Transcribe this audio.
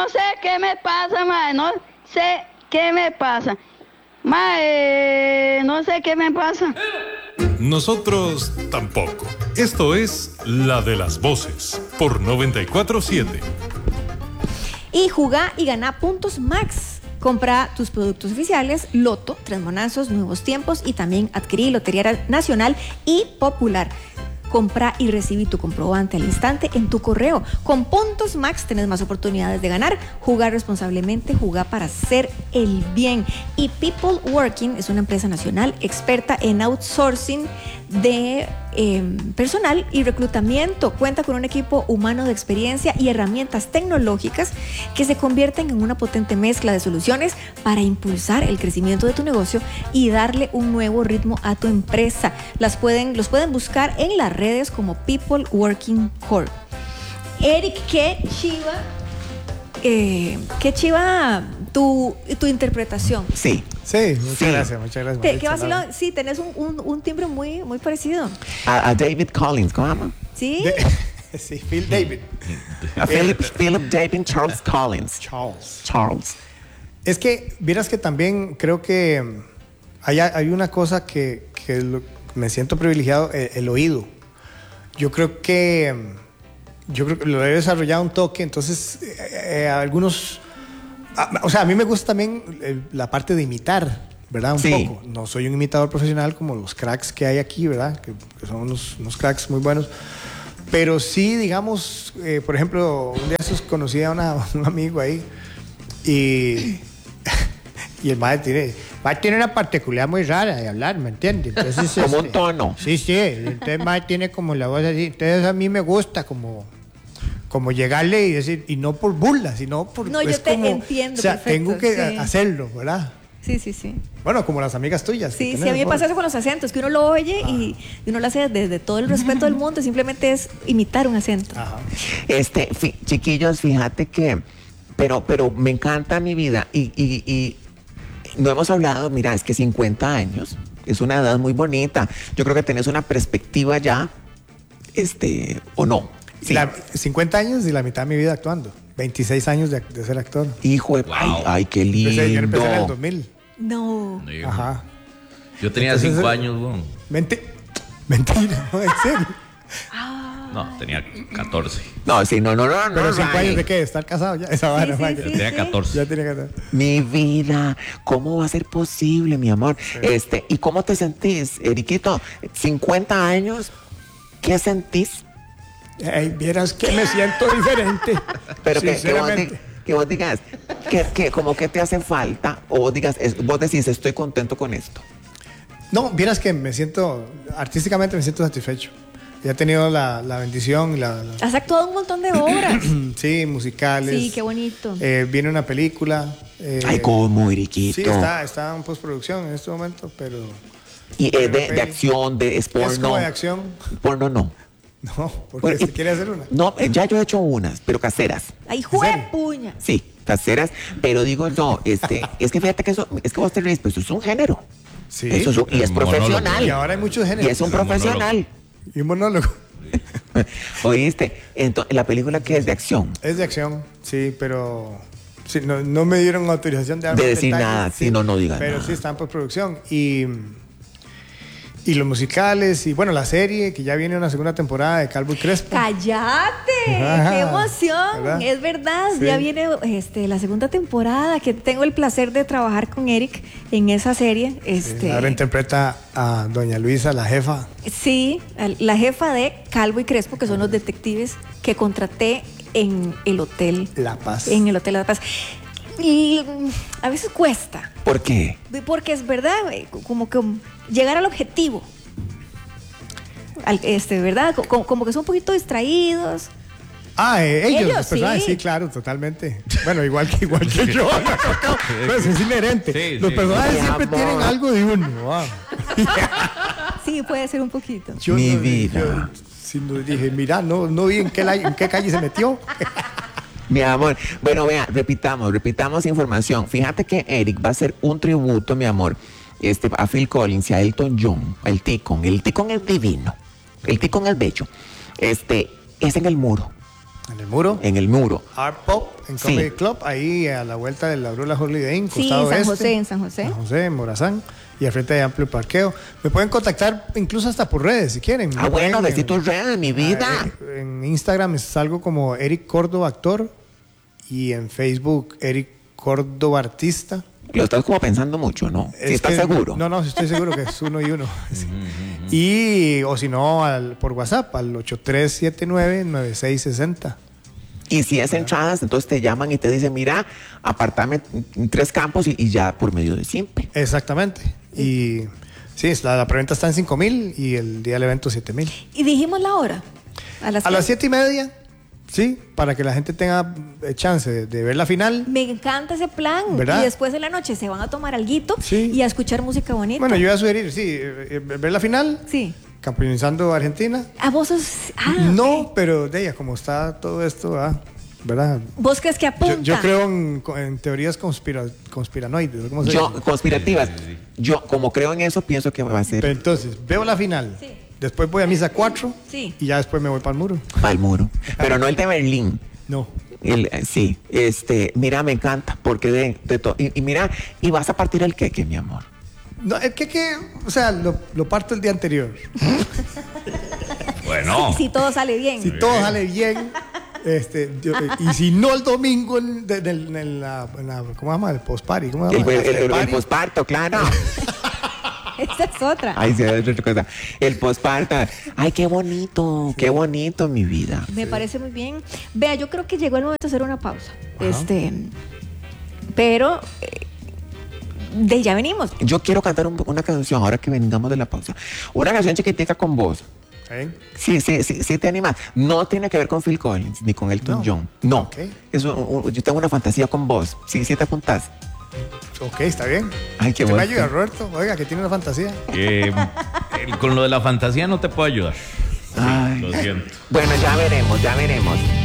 no sé qué me pasa, mae, no sé qué me pasa. Mae, no sé qué me pasa. Nosotros tampoco. Esto es La de las Voces por 94.7. Y jugá y ganá puntos Max. Compra tus productos oficiales, Loto, Tres Monazos, Nuevos Tiempos y también adquirí Lotería Nacional y Popular. Compra y recibí tu comprobante al instante en tu correo. Con puntos Max tenés más oportunidades de ganar. Jugar responsablemente, jugar para hacer el bien. Y People Working es una empresa nacional experta en outsourcing de personal y reclutamiento. Cuenta con un equipo humano de experiencia y herramientas tecnológicas que se convierten en una potente mezcla de soluciones para impulsar el crecimiento de tu negocio y darle un nuevo ritmo a tu empresa. Los pueden buscar en las redes como People Working Corp. Eric, qué chiva tu interpretación. Sí. Sí, muchas gracias. ¿Qué vacilón? Sí, tenés un timbre muy, muy parecido. A David Collins, ¿cómo se llama? Sí. Sí, Phil David. A Philip David Charles Collins. Charles. Es que, vieras que también creo que hay una cosa que me siento privilegiado, el oído. Yo creo que lo he desarrollado un toque, entonces algunos... O sea, a mí me gusta también la parte de imitar, ¿verdad? Un poco. No soy un imitador profesional como los cracks que hay aquí, ¿verdad? Que son unos cracks muy buenos. Pero sí, digamos, por ejemplo, un día conocí a un amigo ahí y el maestro tiene una particularidad muy rara de hablar, ¿me entiendes? Entonces, como un tono. Sí. Entonces el maestro tiene como la voz así. Entonces a mí me gusta como llegarle y decir, y no por burla, sino por... No, yo te entiendo. O sea, perfecto, tengo que hacerlo, ¿verdad? Sí. Bueno, como las amigas tuyas. Sí, a mí me pasa eso con los acentos, que uno lo oye y uno lo hace desde todo el respeto del mundo, simplemente es imitar un acento. Ajá. Chiquillos, fíjate que... Pero me encanta mi vida y no hemos hablado, mira, es que 50 años es una edad muy bonita. Yo creo que tenés una perspectiva ya, ¿o no? Sí. 50 años y la mitad de mi vida actuando. 26 años de ser actor. Hijo de... Ay, qué lindo. Yo empecé en el 2000. No. Ajá. Yo tenía 5 años, bueno. Mentira, ¿no? ¿En serio? No, tenía 14. No, sí, no. ¿Pero 5 años de qué? ¿De estar casado ya? Esa vara, sí, Yo tenía 14. Ya tenía 14. Mi vida, ¿cómo va a ser posible, mi amor? Sí. ¿Y cómo te sentís, Eriquito? 50 años, ¿qué sentís? Vieras que me siento diferente. Pero que vos digas, que como que te hace falta, o vos decís, estoy contento con esto. No, vieras que artísticamente me siento satisfecho. Ya he tenido la bendición. Has actuado un montón de obras. Sí, musicales. Sí, qué bonito. Viene una película. Ay, como Eriquito. Sí, está en postproducción en este momento, pero... ¿Y de acción, es porno? ¿Es como de acción? Porno no. No, porque se quiere hacer una. No, ya yo he hecho unas, pero caseras. ¡Ay, juepuña! Sí, caseras, pero digo, no, es que fíjate que eso, es que vos te reís, pues eso es un género. Sí. Eso y es profesional. Y ahora hay muchos géneros. Y es un profesional. Y un monólogo. ¿Oíste? Entonces, ¿la película qué es de acción? Es de acción, sí, pero... Sí, no me dieron autorización de decir nada, sí, no digan pero nada. Sí, está en postproducción. Y los musicales, y bueno, la serie, que ya viene una segunda temporada de Calvo y Crespo. ¡Cállate! Ajá, ¡Qué emoción! ¿verdad? Es verdad, Sí. ya viene la segunda temporada, que tengo el placer de trabajar con Eric en esa serie. Ahora interpreta a doña Luisa, la jefa. Sí, la jefa de Calvo y Crespo, que son los detectives que contraté en el Hotel La Paz. En el Hotel La Paz. Y a veces cuesta. ¿Por qué? Porque es verdad, como que llegar al objetivo. ¿Verdad? Como que son un poquito distraídos. Ellos, los personajes, sí. sí, claro, totalmente. Bueno, igual que yo. Pues es inherente. Sí, los personajes siempre amor. tienen algo de uno. Sí, puede ser un poquito. Yo Mi vida. Dije, mira, no vi en qué calle se metió. Mi amor, bueno, vea, repitamos información. Fíjate que Eric va a hacer un tributo, mi amor, a Phil Collins y a Elton John, el Ticon es divino, el Ticon es bello. Es en el muro. En el muro. En el muro. Art Pop, en Sí. Comedy Club, ahí a la vuelta de la Brula Holiday Inn, Sí, costado en San este. José, en San José. San José, en Morazán. Y al frente de Amplio Parqueo. Me pueden contactar incluso hasta por redes, si quieren. Ah, Me bueno, pueden, decí tus redes, mi vida. En Instagram salgo como Eric Córdoba Actor. Y en Facebook, Eric Córdoba Artista. Lo estás como pensando mucho, ¿no? ¿Sí Es estás que- seguro? No, sí estoy seguro que es uno y uno. Sí. Y, o si no, por WhatsApp, al 8379-9660. Y si es entradas, entonces te llaman y te dicen, mira, apartame 3 campos y ya por medio de Simpe. Exactamente. Y sí, la preventa está en 5,000 y el día del evento 7,000. Y dijimos la hora. A las A las 7. 7:30, sí, para que la gente tenga chance de ver la final. Me encanta ese plan. ¿Verdad? Y después de la noche se van a tomar alguito Sí. y a escuchar música bonita. Bueno, yo voy a sugerir, sí, ver la final, Sí. campeonizando a Argentina. ¿A vos sos...? Ah, No, ok. pero de ella, como está todo esto, ¿verdad? ¿Vos crees que apunta? Yo creo en teorías conspiranoides, ¿cómo se Yo, dice? conspirativas. Yo, como creo en eso, pienso que va a ser Pero entonces, veo la final. Sí. Después voy a misa 4 Sí. y ya después me voy para el muro. para el muro. Pero no el de Berlín. No. Sí, mira, me encanta, porque de todo. Y mira, y vas a partir el queque, mi amor. No, es que o sea, lo parto el día anterior. Bueno. Si todo sale bien. Si todo sale bien, y si no el domingo en la ¿cómo se llama? El post-party. ¿Cómo se El, llama? el After-party. posparto, claro. Esa es otra. Ay, sí, es otra cosa. El posparto. Ay, qué bonito, mi vida. Me parece muy bien. Vea, yo creo que llegó el momento de hacer una pausa. Pero de ya venimos. Yo quiero cantar una canción ahora que vengamos de la pausa. Una canción chiquitica con voz. ¿Eh? Sí, te animas. No tiene que ver con Phil Collins ni con Elton No. John. No. Ok. Yo tengo una fantasía con vos. Sí, te apuntás. Ok, está bien. Ay, qué ¿Usted me bonito. ayuda, Roberto? Oiga, que tiene una fantasía. Con lo de la fantasía no te puedo ayudar. Ay. Lo siento. Bueno, ya veremos.